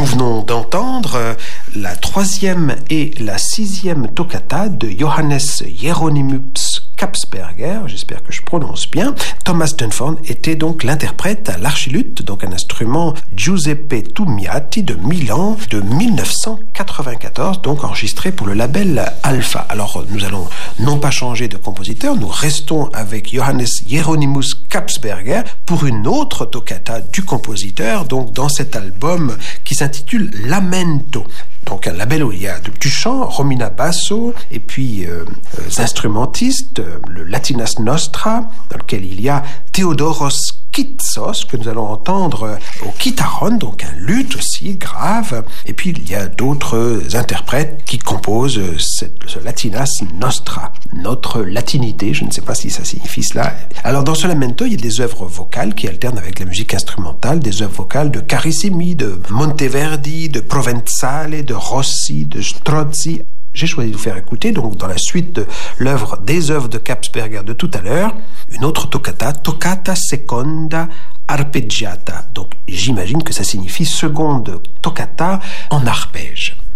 venons d'entendre la 3e et la 6e toccata de Johannes Hieronymus Kapsberger, j'espère que je prononce bien. Thomas Dunford était donc l'interprète à l'archiluth, donc un instrument Giuseppe Tumiati de Milan de 1994, donc enregistré pour le label Alpha. Alors nous allons non pas changer de compositeur, nous restons avec Johannes Hieronymus Kapsberger pour une autre toccata du compositeur, donc dans cet album qui s'intitule Lamento. Donc un label où il y a du chant, Romina Basso, et puis instrumentistes, le Latinas Nostra, dans lequel il y a Theodoros Kitsos, que nous allons entendre au kitharon, donc un luth aussi grave, et puis il y a d'autres interprètes qui composent ce Latinas Nostra, notre latinité, je ne sais pas si ça signifie cela. Alors dans ce lamento, il y a des œuvres vocales qui alternent avec la musique instrumentale, des œuvres vocales de Carissimi, de Monteverdi, de Provenzale, de Rossi, de Strozzi. J'ai choisi de vous faire écouter, donc dans la suite de l'œuvre des œuvres de Kapsberger de tout à l'heure, une autre toccata, Toccata Seconda Arpeggiata. Donc j'imagine que ça signifie seconde toccata en arpège.